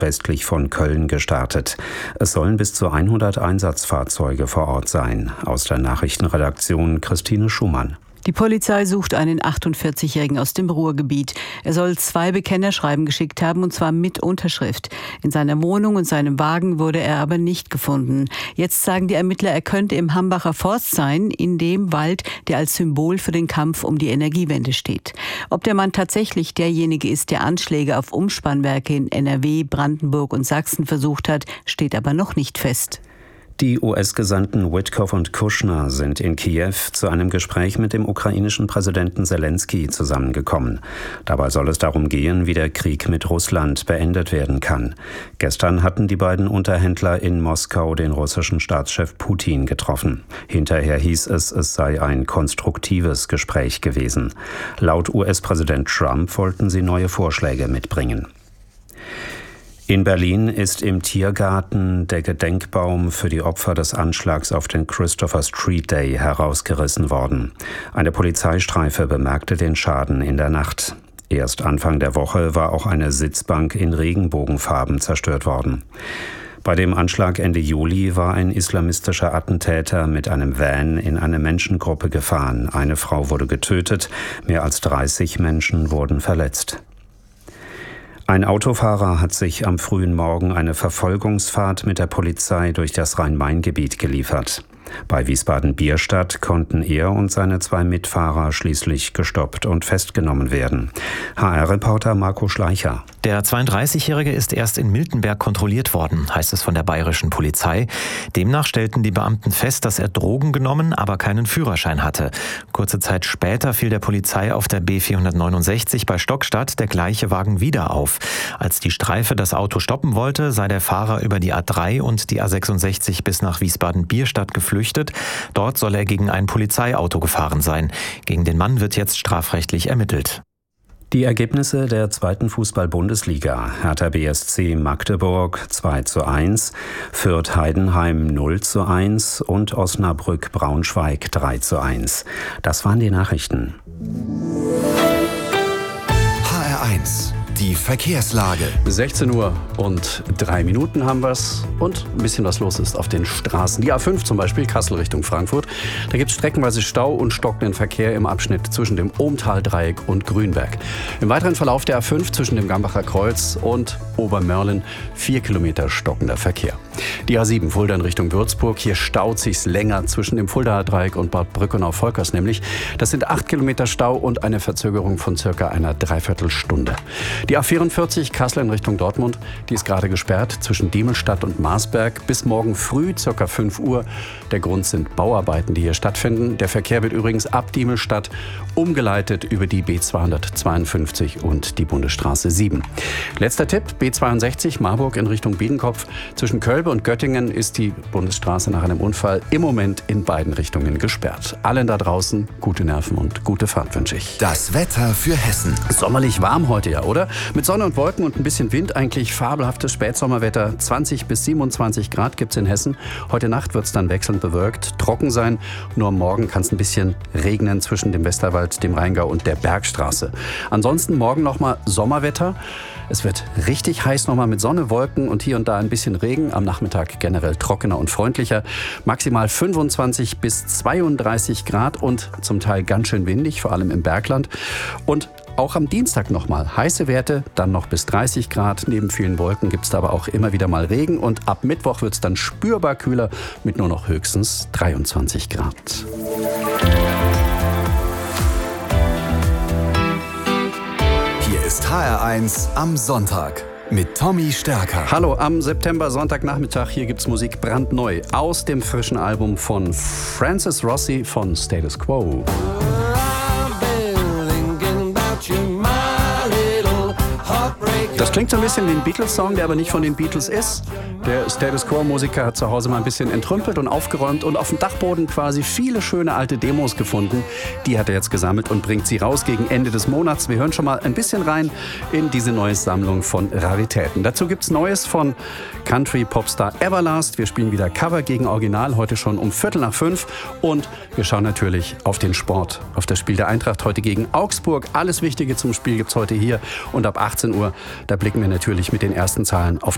westlich von Köln gestartet. Es sollen bis zu 100 Einsatzfahrzeuge vor Ort sein. Aus der Nachrichtenredaktion Christine Schumann. Die Polizei sucht einen 48-Jährigen aus dem Ruhrgebiet. Er soll 2 Bekennerschreiben geschickt haben, und zwar mit Unterschrift. In seiner Wohnung und seinem Wagen wurde er aber nicht gefunden. Jetzt sagen die Ermittler, er könnte im Hambacher Forst sein, in dem Wald, der als Symbol für den Kampf um die Energiewende steht. Ob der Mann tatsächlich derjenige ist, der Anschläge auf Umspannwerke in NRW, Brandenburg und Sachsen versucht hat, steht aber noch nicht fest. Die US-Gesandten Witkoff und Kushner sind in Kiew zu einem Gespräch mit dem ukrainischen Präsidenten Selenskyj zusammengekommen. Dabei soll es darum gehen, wie der Krieg mit Russland beendet werden kann. Gestern hatten die beiden Unterhändler in Moskau den russischen Staatschef Putin getroffen. Hinterher hieß es sei ein konstruktives Gespräch gewesen. Laut US-Präsident Trump wollten sie neue Vorschläge mitbringen. In Berlin ist im Tiergarten der Gedenkbaum für die Opfer des Anschlags auf den Christopher Street Day herausgerissen worden. Eine Polizeistreife bemerkte den Schaden in der Nacht. Erst Anfang der Woche war auch eine Sitzbank in Regenbogenfarben zerstört worden. Bei dem Anschlag Ende Juli war ein islamistischer Attentäter mit einem Van in eine Menschengruppe gefahren. Eine Frau wurde getötet, mehr als 30 Menschen wurden verletzt. Ein Autofahrer hat sich am frühen Morgen eine Verfolgungsfahrt mit der Polizei durch das Rhein-Main-Gebiet geliefert. Bei Wiesbaden-Bierstadt konnten er und seine 2 Mitfahrer schließlich gestoppt und festgenommen werden. HR-Reporter Marco Schleicher. Der 32-Jährige ist erst in Miltenberg kontrolliert worden, heißt es von der bayerischen Polizei. Demnach stellten die Beamten fest, dass er Drogen genommen, aber keinen Führerschein hatte. Kurze Zeit später fiel der Polizei auf der B469 bei Stockstadt der gleiche Wagen wieder auf. Als die Streife das Auto stoppen wollte, sei der Fahrer über die A3 und die A66 bis nach Wiesbaden-Bierstadt geflüchtet. Dort soll er gegen ein Polizeiauto gefahren sein. Gegen den Mann wird jetzt strafrechtlich ermittelt. Die Ergebnisse der 2. Fußball-Bundesliga: Hertha BSC Magdeburg 2:1, Fürth Heidenheim 0:1 und Osnabrück Braunschweig 3:1. Das waren die Nachrichten. HR1, die Verkehrslage. 16 Uhr und 3 Minuten haben wir's und ein bisschen was los ist auf den Straßen. Die A5 zum Beispiel, Kassel Richtung Frankfurt. Da gibt es streckenweise Stau und stockenden Verkehr im Abschnitt zwischen dem Ohmtal-Dreieck und Grünberg. Im weiteren Verlauf der A5 zwischen dem Gambacher Kreuz und Obermörlen 4 Kilometer stockender Verkehr. Die A7 Fulda in Richtung Würzburg. Hier staut sich's länger zwischen dem Fuldaer Dreieck und Bad Brückenau-Volkers nämlich. Das sind 8 Kilometer Stau und eine Verzögerung von circa einer Dreiviertelstunde. Die A44 Kassel in Richtung Dortmund, die ist gerade gesperrt zwischen Diemelstadt und Marsberg bis morgen früh, ca. 5 Uhr. Der Grund sind Bauarbeiten, die hier stattfinden. Der Verkehr wird übrigens ab Diemelstadt umgeleitet über die B252 und die Bundesstraße 7. Letzter Tipp, B62 Marburg in Richtung Biedenkopf. Zwischen Kölbe und Göttingen ist die Bundesstraße nach einem Unfall im Moment in beiden Richtungen gesperrt. Allen da draußen gute Nerven und gute Fahrt wünsche ich. Das Wetter für Hessen. Sommerlich warm heute ja, oder? Mit Sonne und Wolken und ein bisschen Wind, eigentlich fabelhaftes Spätsommerwetter. 20 bis 27 Grad gibt's in Hessen. Heute Nacht wird's dann wechselnd bewölkt, trocken sein. Nur morgen kann es ein bisschen regnen zwischen dem Westerwald, dem Rheingau und der Bergstraße. Ansonsten morgen nochmal Sommerwetter. Es wird richtig heiß nochmal mit Sonne, Wolken und hier und da ein bisschen Regen. Am Nachmittag generell trockener und freundlicher. Maximal 25 bis 32 Grad und zum Teil ganz schön windig, vor allem im Bergland. Und auch am Dienstag nochmal heiße Werte, dann noch bis 30 Grad. Neben vielen Wolken gibt es da aber auch immer wieder mal Regen. Und ab Mittwoch wird es dann spürbar kühler mit nur noch höchstens 23 Grad. Hier ist HR1 am Sonntag mit Tommy Stärker. Hallo, am September Sonntagnachmittag, hier gibt's Musik brandneu aus dem frischen Album von Francis Rossi von Status Quo. Das klingt so ein bisschen wie ein Beatles-Song, der aber nicht von den Beatles ist. Der Status Quo-Musiker hat zu Hause mal ein bisschen entrümpelt und aufgeräumt und auf dem Dachboden quasi viele schöne alte Demos gefunden. Die hat er jetzt gesammelt und bringt sie raus gegen Ende des Monats. Wir hören schon mal ein bisschen rein in diese neue Sammlung von Raritäten. Dazu gibt's Neues von Country-Popstar Everlast. Wir spielen wieder Cover gegen Original, heute schon um 4:45. Und wir schauen natürlich auf den Sport, auf das Spiel der Eintracht heute gegen Augsburg. Alles Wichtige zum Spiel gibt's heute hier. Und ab 18 Uhr, da blicken wir natürlich mit den ersten Zahlen auf